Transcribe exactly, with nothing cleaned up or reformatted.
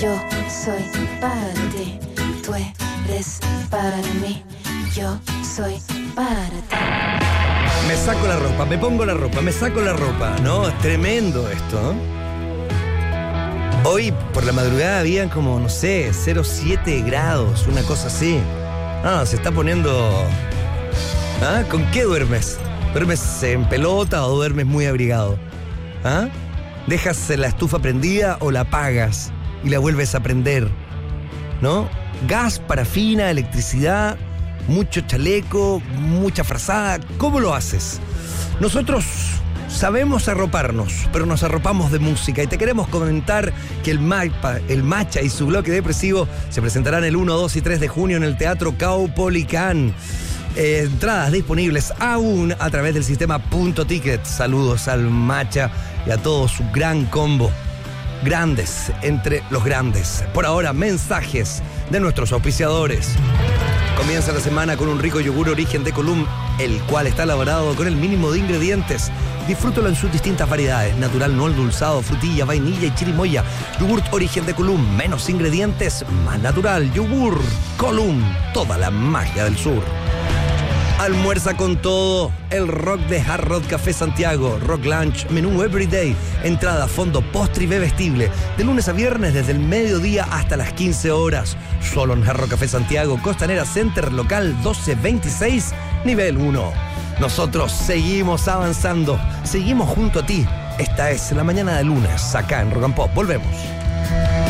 Yo soy para ti, tú eres para mí. Yo soy para ti. Me saco la ropa, me pongo la ropa, me saco la ropa, ¿no? Es tremendo esto, ¿no? Hoy por la madrugada habían como, no sé, cero coma siete grados, una cosa así. Ah, se está poniendo... ¿Ah? ¿Con qué duermes? ¿Duermes en pelota o duermes muy abrigado? ¿Ah? ¿Dejas la estufa prendida o la apagas y la vuelves a prender? ¿No? Gas, parafina, electricidad, mucho chaleco, mucha frazada. ¿Cómo lo haces? Nosotros sabemos arroparnos, pero nos arropamos de música y te queremos comentar que el Mapa, el Macha y su bloque depresivo se presentarán el uno, dos y tres de junio en el Teatro Caupolicán. Eh, entradas disponibles aún a través del sistema Punto Ticket. Saludos al Macha y a todo su gran combo. Grandes entre los grandes. Por ahora, mensajes de nuestros auspiciadores. Comienza la semana con un rico yogur origen de Column, el cual está elaborado con el mínimo de ingredientes. Disfrútalo en sus distintas variedades: natural, no endulzado, frutilla, vainilla y chirimoya. Yogurt origen de Column, menos ingredientes, más natural. Yogur Column, toda la magia del sur. Almuerza con todo el rock de Hard Rock Café Santiago. Rock Lunch, menú Everyday, entrada, fondo, postre y bebestible. De lunes a viernes desde el mediodía hasta las quince horas. Solo en Hard Rock Café Santiago, Costanera Center, local doce veintiséis, nivel uno. Nosotros seguimos avanzando, seguimos junto a ti. Esta es la mañana de lunes, acá en Rock and Pop. Volvemos.